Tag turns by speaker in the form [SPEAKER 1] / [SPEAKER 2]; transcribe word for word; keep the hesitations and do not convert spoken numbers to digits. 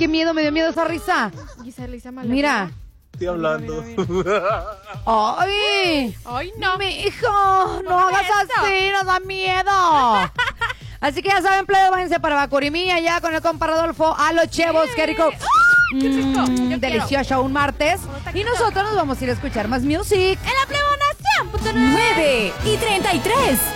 [SPEAKER 1] qué miedo, me dio miedo esa risa. Mira.
[SPEAKER 2] Estoy hablando.
[SPEAKER 1] Ay.
[SPEAKER 3] Ay, no.
[SPEAKER 1] Mi hijo, no hagas así, nos da miedo. Así que ya saben, plebe, váyanse para Bacurimí, ya con el compa Rodolfo, a los chevos, qué rico.
[SPEAKER 3] ¡Qué rico!
[SPEAKER 1] Mm,
[SPEAKER 3] Yo
[SPEAKER 1] delicioso, un martes. Y nosotros nos vamos a ir a escuchar más music.
[SPEAKER 3] En la plebona cien punto nueve.
[SPEAKER 4] nueve y treinta y tres.